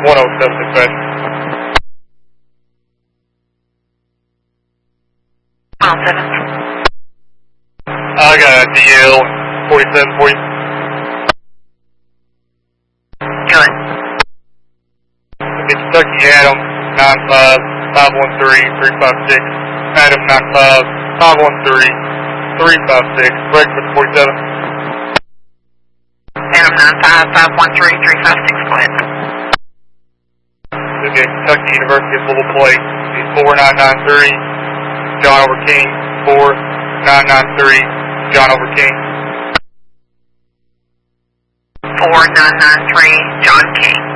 107 dispatch. I got a DL 47 for you. Good. Kentucky Adam 95-513-356. Adam 95-513-356. Breakfast 47. Adam 95-513-356, go ahead. Okay, Kentucky University of Louisville plate. 4993 John over King. 4993 John over King. 4993 John King.